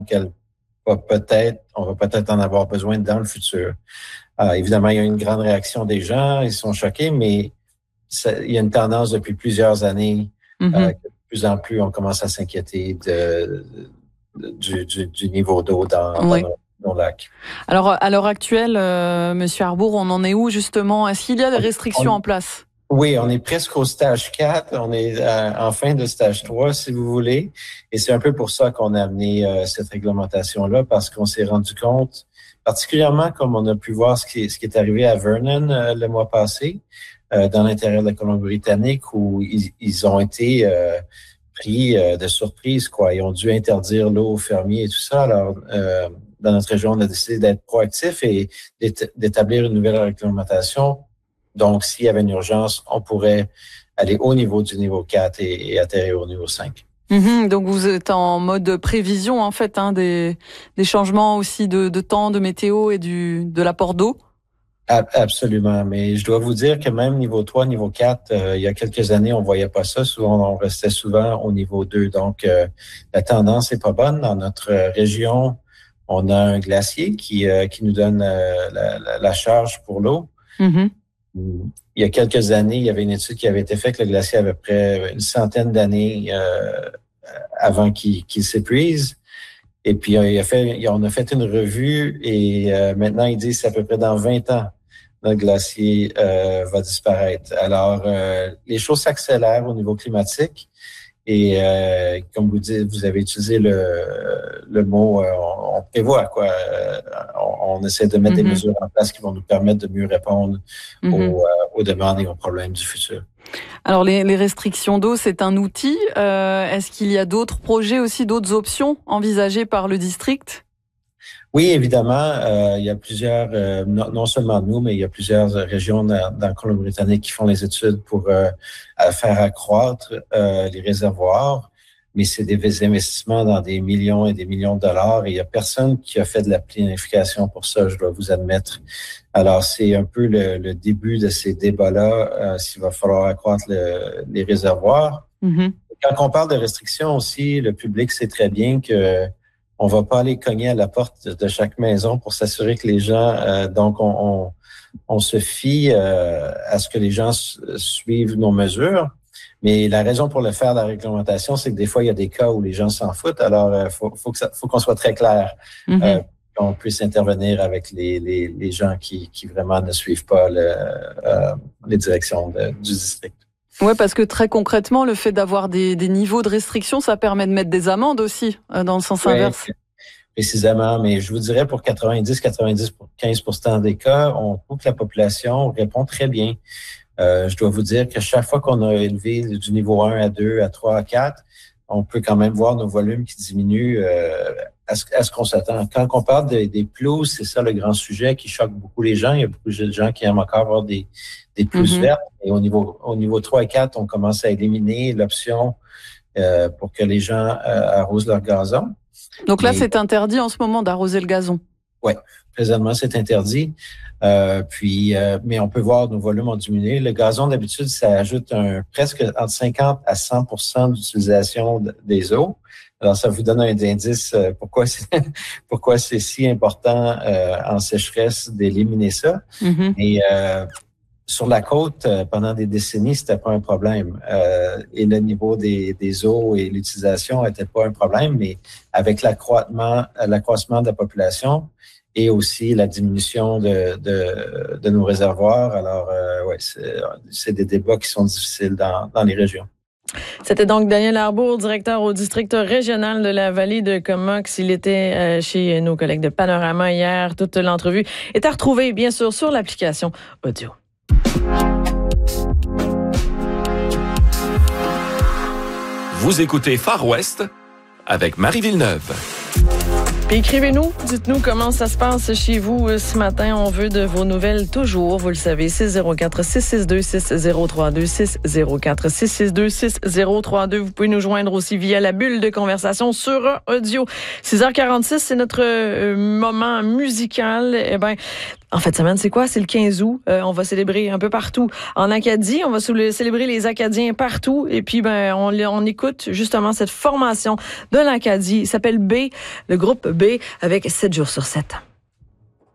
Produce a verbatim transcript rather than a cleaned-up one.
qu'elle va peut-être, on va peut-être en avoir besoin dans le futur. Euh, évidemment, il y a une grande réaction des gens, ils sont choqués, mais ça, il y a une tendance depuis plusieurs années mm-hmm. euh, que de plus en plus on commence à s'inquiéter de, de, du, du, du niveau d'eau dans, oui. dans nos, nos lacs. Alors, à l'heure actuelle, euh, Monsieur Arbour, on en est où justement? Est-ce qu'il y a des restrictions on, en place? Oui, on est presque au stage quatre, on est à, en fin de stage trois, si vous voulez, et c'est un peu pour ça qu'on a amené euh, cette réglementation-là, parce qu'on s'est rendu compte, particulièrement comme on a pu voir ce qui, ce qui est arrivé à Vernon euh, le mois passé, euh, dans l'intérieur de la Colombie-Britannique, où ils, ils ont été euh, pris euh, de surprise, quoi. Ils ont dû interdire l'eau aux fermiers et tout ça. Alors, euh, dans notre région, on a décidé d'être proactif et d'établir une nouvelle réglementation. Donc, s'il y avait une urgence, on pourrait aller au niveau du niveau quatre et, et atterrir au niveau cinq. Mmh, donc, vous êtes en mode prévision, en fait, hein, des, des changements aussi de, de temps, de météo et du, de l'apport d'eau? Absolument. Mais je dois vous dire que même niveau trois, niveau quatre, euh, il y a quelques années, on voyait pas ça. Souvent, on restait souvent au niveau deux. Donc, euh, la tendance est pas bonne. Dans notre région, on a un glacier qui, euh, qui nous donne euh, la, la, la charge pour l'eau. Mmh. Il y a quelques années, il y avait une étude qui avait été faite que le glacier avait près une centaine d'années euh, avant qu'il, qu'il s'épuise. Et puis, il a fait, on a fait une revue et euh, maintenant, ils disent que c'est à peu près dans vingt ans, notre glacier euh, va disparaître. Alors, euh, les choses s'accélèrent au niveau climatique. Et euh, comme vous dites, vous avez utilisé le, le mot, euh, on, on prévoit, quoi. Euh, on, on essaie de mettre mm-hmm. des mesures en place qui vont nous permettre de mieux répondre mm-hmm. aux, euh, aux demandes et aux problèmes du futur. Alors, les, les restrictions d'eau, c'est un outil. Euh, est-ce qu'il y a d'autres projets aussi, d'autres options envisagées par le district? Oui, évidemment. Euh, il y a plusieurs, euh, non, non seulement nous, mais il y a plusieurs régions dans, dans la Colombie-Britannique qui font les études pour euh, faire accroître euh, les réservoirs. Mais c'est des investissements dans des millions et des millions de dollars. Et il y a personne qui a fait de la planification pour ça, je dois vous admettre. Alors, c'est un peu le, le début de ces débats-là, euh, s'il va falloir accroître le, les réservoirs. Mm-hmm. Quand on parle de restrictions aussi, le public sait très bien que on va pas aller cogner à la porte de chaque maison pour s'assurer que les gens, euh, donc on, on, on se fie euh, à ce que les gens suivent nos mesures. Mais la raison pour le faire, la réglementation, c'est que des fois, il y a des cas où les gens s'en foutent. Alors, il faut, faut, que ça, faut qu'on soit très clair, mm-hmm. euh, qu'on puisse intervenir avec les, les, les gens qui, qui vraiment ne suivent pas le, euh, les directions de, du district. Oui, parce que très concrètement, le fait d'avoir des, des niveaux de restriction, ça permet de mettre des amendes aussi, euh, dans le sens oui, inverse. Précisément, mais je vous dirais pour quatre-vingt-dix à quatre-vingt-quinze pour cent des cas, on trouve que la population répond très bien. Euh, je dois vous dire que chaque fois qu'on a élevé du niveau un à deux, à trois, à quatre, on peut quand même voir nos volumes qui diminuent euh, à, ce, à ce qu'on s'attend. Quand on parle de, des pelouses, c'est ça le grand sujet qui choque beaucoup les gens. Il y a beaucoup de gens qui aiment encore avoir des, des pelouses mm-hmm. vertes. Et au niveau, au niveau trois et quatre, on commence à éliminer l'option euh, pour que les gens euh, arrosent leur gazon. Donc là, Mais, c'est interdit en ce moment d'arroser le gazon. Oui, présentement, c'est interdit. Euh, puis, euh, mais on peut voir nos volumes ont diminué. Le gazon, d'habitude, ça ajoute un, presque entre cinquante à cent pour cent d'utilisation de, des eaux. Alors, ça vous donne un indice euh, pourquoi c'est pourquoi c'est si important euh, en sécheresse d'éliminer ça. Mm-hmm. Et euh, sur la côte, euh, pendant des décennies, c'était pas un problème. Euh, et le niveau des, des eaux et l'utilisation n'était pas un problème, mais avec l'accroissement, l'accroissement de la population, et aussi la diminution de, de, de nos réservoirs. Alors, euh, ouais, c'est, c'est des débats qui sont difficiles dans, dans les régions. C'était donc Daniel Arbour, directeur au district régional de la vallée de Comox. Il était chez nos collègues de Panorama hier. Toute l'entrevue est à retrouver, bien sûr, sur l'application audio. Vous écoutez Far West avec Marie Villeneuve. Puis écrivez-nous, dites-nous comment ça se passe chez vous ce matin. On veut de vos nouvelles toujours. Vous le savez, six zéro quatre, six six deux, six zéro trois deux, six zéro quatre, six six deux, six zéro trois deux. Vous pouvez nous joindre aussi via la bulle de conversation sur audio. six heures quarante-six, c'est notre moment musical. Eh ben, En fait, semaine, c'est quoi? C'est le quinze août. Euh, on va célébrer un peu partout. En Acadie, on va célébrer les Acadiens partout. Et puis, ben, on, on écoute justement cette formation de l'Acadie. Il s'appelle B, le groupe B, avec sept jours sur sept.